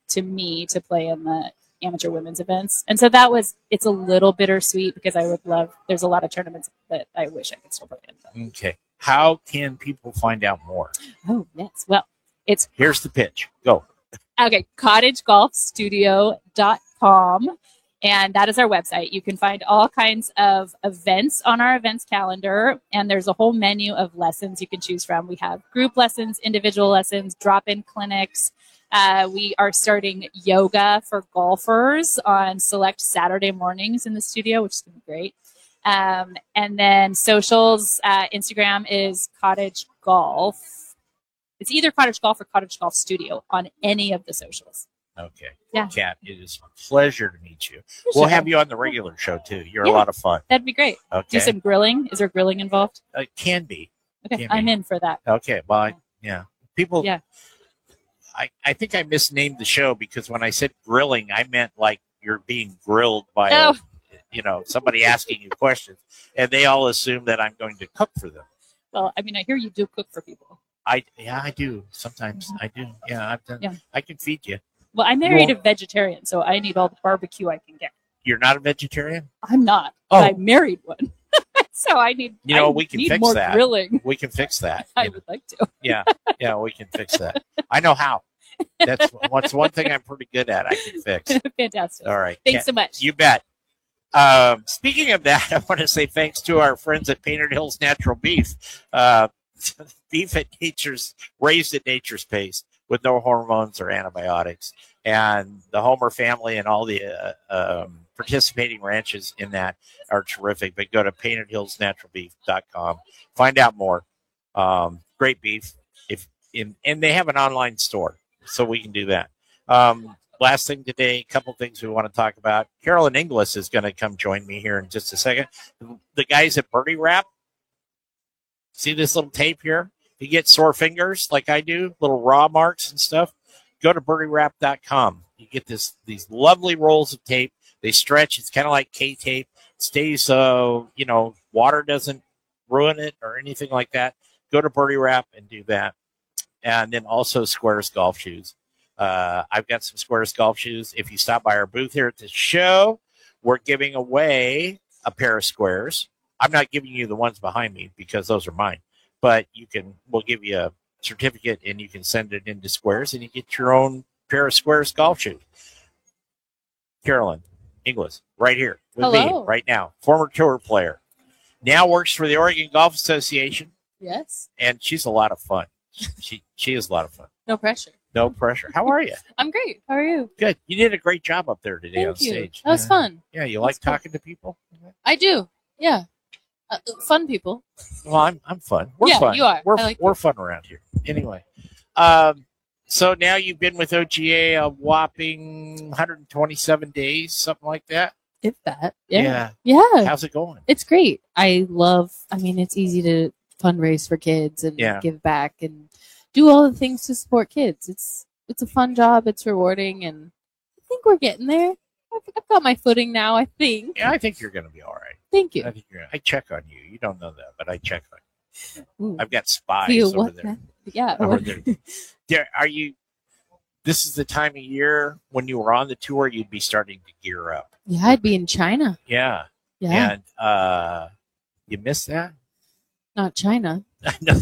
to me to play in the amateur women's events. And so it's a little bittersweet because there's a lot of tournaments that I wish I could still play in. Okay. How can people find out more? Oh, yes. Well, here's the pitch. Go. Okay. cottagegolfstudio.com. And that is our website. You can find all kinds of events on our events calendar. And there's a whole menu of lessons you can choose from. We have group lessons, individual lessons, drop-in clinics. We are starting yoga for golfers on select Saturday mornings in the studio, which is going to be great. And then socials, Instagram is Cottage Golf. It's either Cottage Golf or Cottage Golf Studio on any of the socials. Okay. Yeah. Kat, it is a pleasure to meet you. We'll have you on the regular show, too. You're a lot of fun. That'd be great. Okay. Do some grilling. Is there grilling involved? Can be. Okay, I'm in for that. Okay. Well, people. Yeah. I think I misnamed the show because when I said grilling, I meant like you're being grilled by somebody asking you questions, and they all assume that I'm going to cook for them. Well, I mean, I hear you do cook for people. I do sometimes. I do. Yeah, I've done. Yeah. I can feed you. Well, I married a vegetarian, so I need all the barbecue I can get. You're not a vegetarian? I'm not. Oh. But I married one. So I need we can fix more that. Grilling. We can fix that. I would like to. Yeah, we can fix that. I know how. That's one thing I'm pretty good at. I can fix. Fantastic. All right. Thanks so much. You bet. Speaking of that, I want to say thanks to our friends at Painted Hills Natural Beef. Beef raised at nature's pace with no hormones or antibiotics. And the Homer family and all the participating ranches in that are terrific. But go to paintedhillsnaturalbeef.com. Find out more. Great beef. And they have an online store, so we can do that. Last thing today, a couple things we want to talk about. Carolyn Inglis is going to come join me here in just a second. The guys at Birdie Wrap, see this little tape here? If you get sore fingers like I do, little raw marks and stuff, go to birdiewrap.com. You get these lovely rolls of tape. They stretch. It's kind of like K-tape. It stays, water doesn't ruin it or anything like that. Go to Birdie Wrap and do that. And then also Squares golf shoes. I've got some Squares golf shoes. If you stop by our booth here at the show, we're giving away a pair of Squares. I'm not giving you the ones behind me because those are mine. But we'll give you a certificate and you can send it into Squares and you get your own pair of Squares golf shoes. Carolyn Inglis, right here with me right now. Former tour player. Now works for the Oregon Golf Association. Yes. And she's a lot of fun. She is a lot of fun. No pressure. No pressure. How are you? I'm great. How are you? Good. You did a great job up there today on stage. That was fun. Yeah, you like talking to people? I do. Yeah. Fun people. Well, I'm fun. We're fun. You are. We're fun around here. Anyway. So now you've been with OGA a whopping 127 days, something like that? If that. Yeah. Yeah. How's it going? It's great. It's easy to fundraise for kids and give back and do all the things to support kids. It's a fun job. It's rewarding, and I think we're getting there. I've got my footing now, I think. Yeah, I think you're going to be all right. Thank you. I check on you. You don't know that, but I check on you. Ooh. I've got spies over there. Yeah. Over there. This is the time of year when you were on the tour, you'd be starting to gear up. Yeah, I'd be in China. Yeah. Yeah. And you missed that? Not China. No.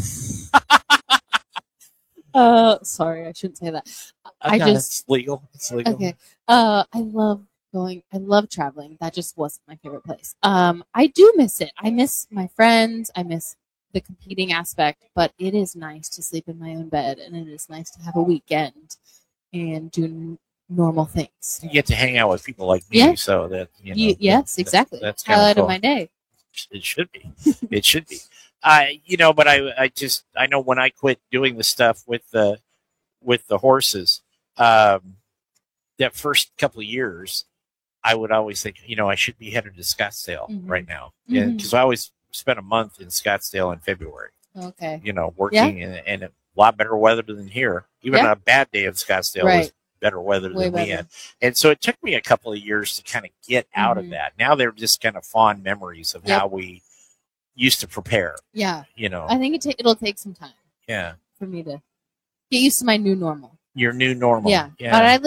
Sorry, I shouldn't say that. It's legal. It's legal. Okay. I love traveling. That just wasn't my favorite place. I do miss it. I miss my friends. I miss the competing aspect, but it is nice to sleep in my own bed, and it is nice to have a weekend and do normal things. You get to hang out with people like me, so that yes, exactly. That's highlight cool. of my day. It should be. It should be. But I know when I quit doing the stuff with the horses, that first couple of years, I would always think, I should be headed to Scottsdale right now, because I always spent a month in Scottsdale in February. Okay. Working and a lot better weather than here. Even a bad day in Scottsdale was better weather than we had. And so it took me a couple of years to kind of get out of that. Now they're just kind of fond memories of how we used to prepare. Yeah. I think it'll take some time. Yeah. For me to get used to my new normal. Your new normal. Yeah. But I